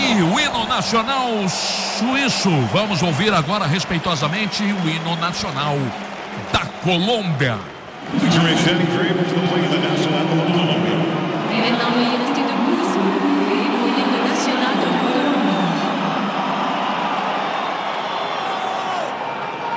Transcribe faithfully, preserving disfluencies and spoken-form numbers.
aí o hino nacional suíço. Vamos ouvir agora respeitosamente o hino nacional da Colômbia. Featuring Danny Draper to the plate of the National